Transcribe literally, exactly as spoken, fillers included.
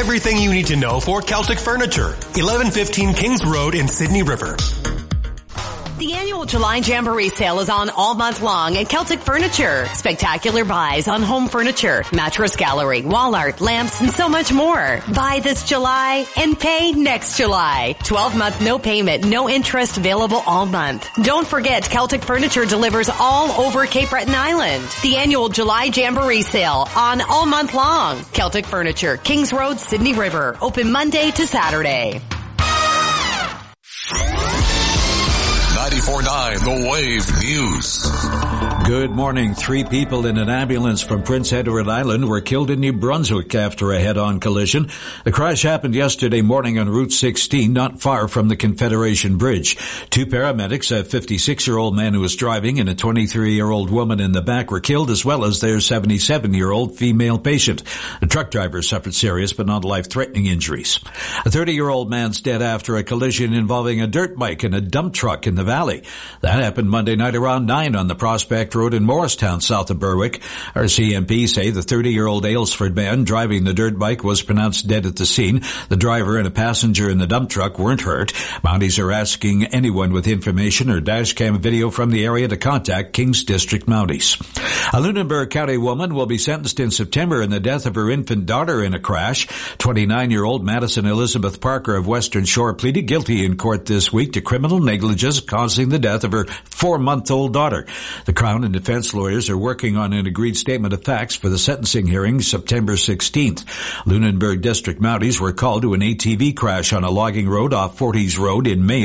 everything you need to know for Celtic Furniture. eleven fifteen Kings Road in Sydney River. The annual July Jamboree sale is on all month long at Celtic Furniture. Spectacular buys on home furniture, mattress gallery, wall art, lamps, and so much more. Buy this July and pay next July. twelve month no payment, no interest available all month. Don't forget Celtic Furniture delivers all over Cape Breton Island. The annual July Jamboree sale on all month long. Celtic Furniture, Kings Road, Sydney River. Open Monday to Saturday. ninety-four point nine The Wave News. Good morning. Three people in an ambulance from Prince Edward Island were killed in New Brunswick after a head-on collision. The crash happened yesterday morning on Route sixteen, not far from the Confederation Bridge. Two paramedics, a fifty-six-year-old man who was driving and a twenty-three-year-old woman in the back, were killed, as well as their seventy-seven-year-old female patient. The truck driver suffered serious but not life-threatening injuries. A thirty-year-old man's dead after a collision involving a dirt bike and a dump truck in the valley. That happened Monday night around nine on the Prospect Road in Morristown, south of Berwick. R C M P say the thirty-year-old Aylesford man driving the dirt bike was pronounced dead at the scene. The driver and a passenger in the dump truck weren't hurt. Mounties are asking anyone with information or dashcam video from the area to contact Kings District Mounties. A Lunenburg County woman will be sentenced in September in the death of her infant daughter in a crash. twenty-nine-year-old Madison Elizabeth Parker of Western Shore pleaded guilty in court this week to criminal negligence causing the death of her four-month-old daughter. The Crown and defense lawyers are working on an agreed statement of facts for the sentencing hearing September sixteenth. Lunenburg District Mounties were called to an A T V crash on a logging road off Forties Road in May